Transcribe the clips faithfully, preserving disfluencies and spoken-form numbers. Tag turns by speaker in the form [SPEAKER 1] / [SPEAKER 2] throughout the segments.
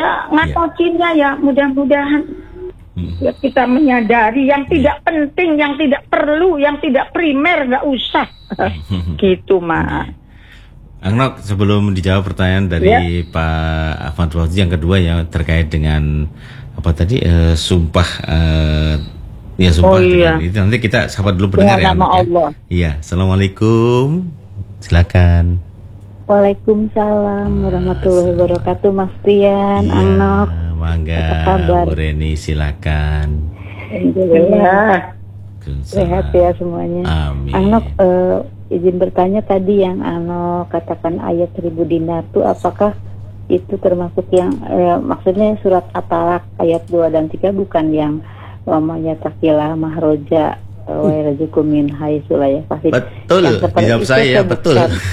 [SPEAKER 1] ya ngatocinnya ya, mudah-mudahan hmm. ya kita menyadari yang tidak penting, yang tidak perlu, yang tidak primer nggak usah. Gitu mah.
[SPEAKER 2] Angnok, sebelum dijawab pertanyaan dari ya. Pak Ahmad Fauzi yang kedua ya terkait dengan apa tadi uh, sumpah uh, ya sumpah oh, iya. Itu nanti kita sahabat dulu pendengar ya,
[SPEAKER 1] nama Allah.
[SPEAKER 2] Ya. Iya, assalamualaikum, silakan.
[SPEAKER 3] Waalaikumsalam warahmatullahi wabarakatuh, Mas Prian, ya, Angnok.
[SPEAKER 2] Mangga, Bu Reni, silakan.
[SPEAKER 1] Alhamdulillah.
[SPEAKER 3] Sehat ya semuanya.
[SPEAKER 2] Amin.
[SPEAKER 3] Angnok, uh, izin bertanya tadi yang Angnok katakan ayat seribu dinar itu apakah itu termasuk yang eh, maksudnya surat At-Talaq ayat dua dan tiga bukan yang wamanya takilah mahroja wa yarzuqu min haitsu la yahtasib.
[SPEAKER 2] Betul, jawab saya betul.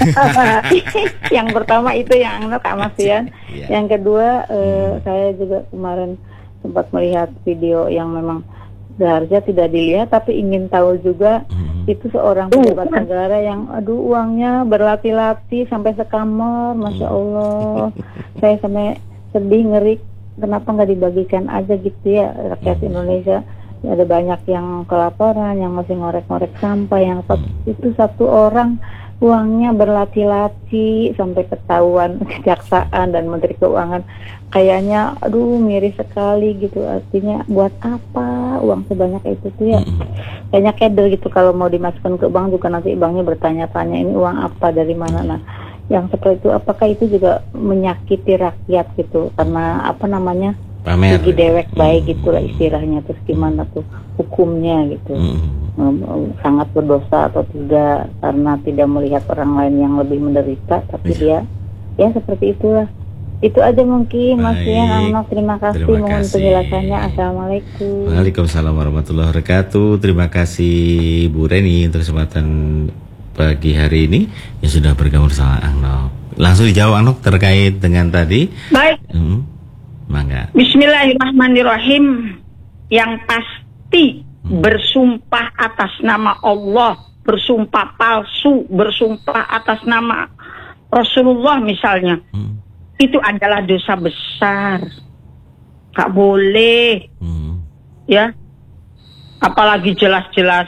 [SPEAKER 3] Yang pertama itu yang Angnok Mas Prian. Yeah. Yang kedua eh, saya juga kemarin sempat melihat video yang memang seharusnya tidak dilihat tapi ingin tahu juga hmm. itu seorang pejabat negara yang aduh uangnya berlati-lati sampai sekamar, Masya Allah. Saya sampai sedih, ngeri, kenapa nggak dibagikan aja gitu ya rakyat Indonesia. Ada banyak yang kelaparan, yang masih ngorek-ngorek sampah, yang itu satu orang uangnya berlati-lati sampai ketahuan kejaksaan dan Menteri Keuangan. Kayaknya aduh miris sekali gitu, artinya buat apa uang sebanyak itu tuh ya. Kayaknya keder gitu kalau mau dimasukkan ke bank juga nanti banknya bertanya-tanya ini uang apa dari mana. Nah yang seperti itu apakah itu juga menyakiti rakyat gitu karena apa namanya
[SPEAKER 2] pamer,
[SPEAKER 3] gigi dewek baik gitulah istilahnya, terus gimana tuh hukumnya gitu. hmm. Sangat berdosa atau tidak karena tidak melihat orang lain yang lebih menderita tapi yeah. dia ya seperti itulah. Itu aja mungkin Mas Prian, Angnok, terima kasih terima mohon kasih. Penjelasannya. Assalamualaikum.
[SPEAKER 2] Waalaikumsalam warahmatullahi wabarakatuh. Terima kasih Bu Reni untuk kesempatan pagi hari ini yang sudah bergabung sama Angnok. Langsung dijawab Angnok terkait dengan tadi.
[SPEAKER 1] Baik.
[SPEAKER 2] Hmm. Mangga.
[SPEAKER 1] Bismillahirrahmanirrahim. Yang pasti hmm. bersumpah atas nama Allah, bersumpah palsu, bersumpah atas nama Rasulullah misalnya, hmm. itu adalah dosa besar. Gak boleh, hmm. ya. Apalagi jelas-jelas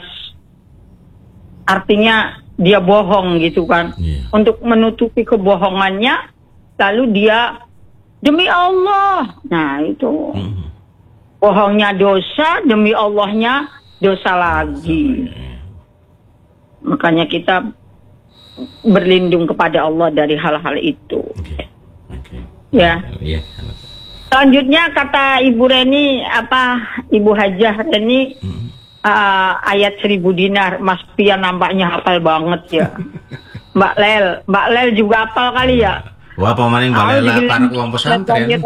[SPEAKER 1] artinya dia bohong gitu kan. Yeah. Untuk menutupi kebohongannya, lalu dia demi Allah. Nah itu hmm. bohongnya dosa, demi Allahnya dosa lagi. Makanya kita berlindung kepada Allah dari hal-hal itu. Okay. Okay. Ya. Yeah. Selanjutnya kata Ibu Reni, apa Ibu Hajah Reni, hmm. uh, ayat seribu dinar. Mas Pia nampaknya hafal banget ya. Mbak Lel, Mbak Lel juga hafal kali ya.
[SPEAKER 2] Wah, pemaning Mbak Lela para uang pesantren.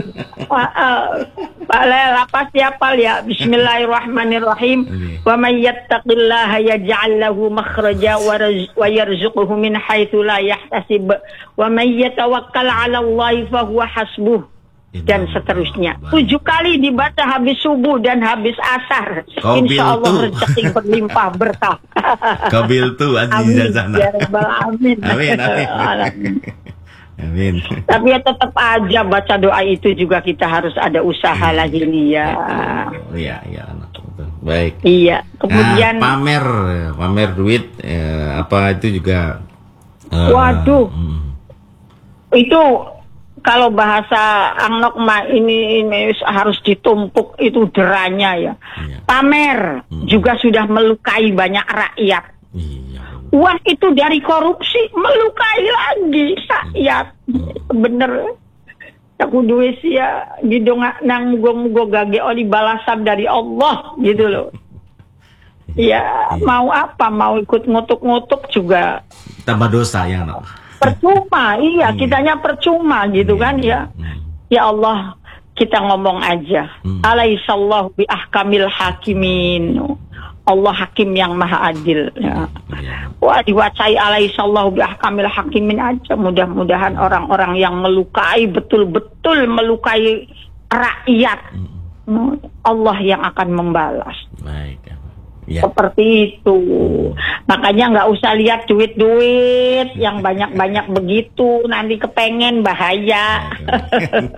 [SPEAKER 1] Mbak Lela pasti hafal ya. Bismillahirrahmanirrahim. Wa may yattaqillaha yaj'al lahu makhraja wa yarzuqhu min haitsu la yahtasib. Wa may yatawakkal 'ala Allahi fa huwa hasbuh. Dan seterusnya. Tujuh kali dibaca habis subuh dan habis asar. Insya Allah rezeki berlimpah berkah.
[SPEAKER 2] Kabil tu azizana.
[SPEAKER 1] Amin.
[SPEAKER 2] Amin. Amin. Amin.
[SPEAKER 1] Tapi ya tetap aja baca doa itu juga kita harus ada usaha hmm. lagi nih ya.
[SPEAKER 2] Iya, iya, betul. Baik.
[SPEAKER 1] Iya. Kemudian
[SPEAKER 2] nah, pamer, pamer duit, eh, apa itu juga. Uh,
[SPEAKER 1] waduh. Hmm. Itu kalau bahasa Angnok mah ini, ini harus ditumpuk itu deranya ya. Iya. Pamer hmm. juga sudah melukai banyak rakyat. Iya. Uang itu dari korupsi melukai lagi rakyat. Hmm. Bener. Aku duit sih ya didongak nang mugo-mugo gage oli balasan dari Allah gitu loh. Ya mau apa, mau ikut ngutuk-ngutuk juga
[SPEAKER 2] tambah dosa ya no?
[SPEAKER 1] Percuma, iya hmm. kitanya percuma gitu hmm. kan ya. Hmm. Ya Allah kita ngomong aja. Hmm. Alaihissallahu bi ahkamil hakimin. Allah hakim yang maha adil ya. Wah diwacai alaihissallahu bi ahkamil hakimin aja. Mudah-mudahan orang-orang yang melukai betul-betul melukai rakyat, hmm. Allah yang akan membalas. Baik. Ya. Seperti itu. Makanya nggak usah lihat duit-duit yang banyak-banyak begitu, nanti kepengen bahaya.